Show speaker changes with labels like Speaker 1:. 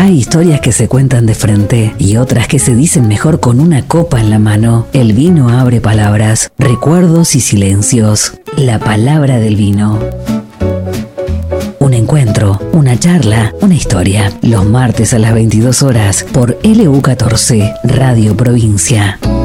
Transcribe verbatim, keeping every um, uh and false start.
Speaker 1: Hay historias que se cuentan de frente y otras que se dicen mejor con una copa en la mano. El vino abre palabras, recuerdos y silencios. La palabra del vino. Un encuentro, una charla, una historia. Los martes a las veintidós horas por L U catorce, Radio Provincia.